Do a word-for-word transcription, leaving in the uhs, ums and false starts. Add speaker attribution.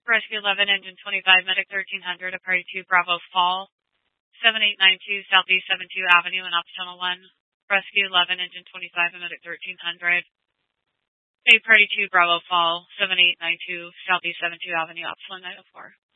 Speaker 1: Rescue eleven, Engine twenty-five, Medic thirteen hundred, a Party two, Bravo Fall, seven eight nine two Southeast seventy-two Avenue and Ops Tunnel one. Rescue eleven, Engine twenty-five, and Medic thirteen hundred, a Party two, Bravo Fall, seven eight nine two Southeast seventy-two Avenue, Ops one nine oh four.